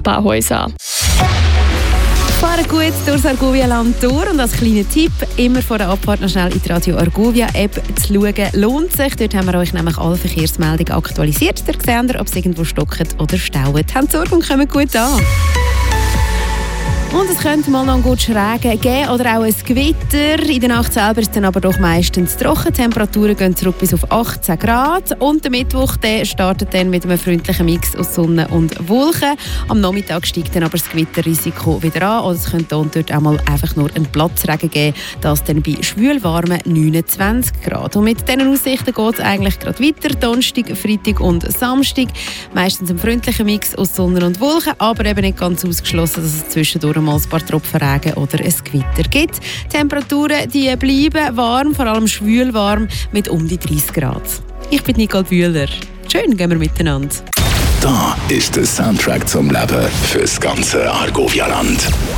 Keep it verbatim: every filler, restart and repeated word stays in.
Hochbauhäuser an. Fahren gut durchs Argovia-Land durch und als kleiner Tipp, immer vor der Abfahrt noch schnell in die Radio Argovia-App zu schauen, lohnt sich. Dort haben wir euch nämlich alle Verkehrsmeldungen aktualisiert. Da seht ihr, ob es irgendwo stockt oder staut. Habt Sorge und kommt gut an. Und es könnte mal noch einen guten Regen geben oder auch ein Gewitter. In der Nacht selber ist es dann aber doch meistens trocken. Die Temperaturen gehen zurück bis auf achtzehn Grad. Und der Mittwoch der startet dann mit einem freundlichen Mix aus Sonne und Wolken. Am Nachmittag steigt dann aber das Gewitterrisiko wieder an. Oder es könnte dort auch mal einfach nur einen Platzregen geben. Das dann bei schwülwarmen neunundzwanzig Grad. Und mit diesen Aussichten geht es eigentlich gerade weiter. Donnerstag, Freitag und Samstag. Meistens ein freundlicher Mix aus Sonne und Wolken. Aber eben nicht ganz ausgeschlossen, dass es zwischendurch mal ein paar Tropfen Regen oder ein Gewitter gibt. Die Temperaturen die bleiben warm, vor allem schwül warm mit um die dreißig Grad. Ich bin Nicole Bühler. Schön gehen wir miteinander. Da ist der Soundtrack zum Leben fürs ganze Argovia-Land.